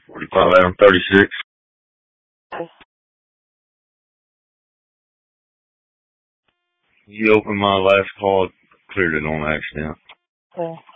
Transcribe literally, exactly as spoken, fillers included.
forty-five Adam thirty-six. You opened my last call, cleared it on accident. Okay.